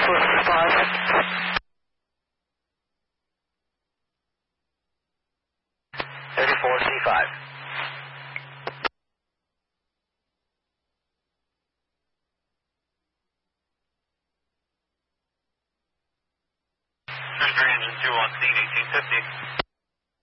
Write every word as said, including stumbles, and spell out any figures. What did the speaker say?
thirty-four C five. Engine two on scene, eighteen fifty.